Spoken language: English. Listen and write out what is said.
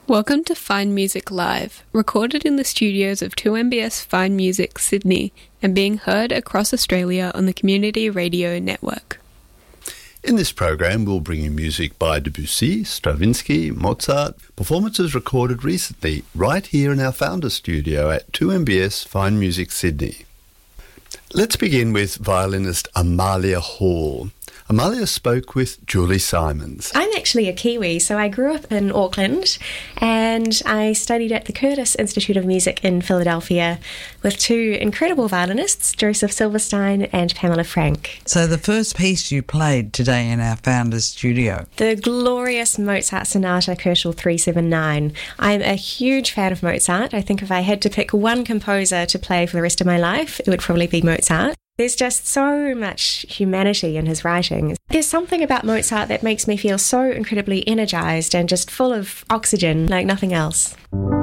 Welcome to Fine Music Live, recorded in the studios of 2MBS Fine Music Sydney and being heard across Australia on the Community Radio Network. In this program, we'll bring you music by Debussy, Stravinsky, Mozart, performances recorded recently right here in our Founders Studio at 2MBS Fine Music Sydney. Let's begin with violinist Amalia Hall. Amalia spoke with Julie Simons. I'm actually a Kiwi, so I grew up in Auckland and I studied at the Curtis Institute of Music in Philadelphia with two incredible violinists, Joseph Silverstein and Pamela Frank. So the first piece you played today in our Founders Studio? The glorious Mozart Sonata Koelschel 379. I'm a huge fan of Mozart. I think if I had to pick one composer to play for the rest of my life, it would probably be Mozart. There's just so much humanity in his writing. There's something about Mozart that makes me feel so incredibly energised and just full of oxygen like nothing else.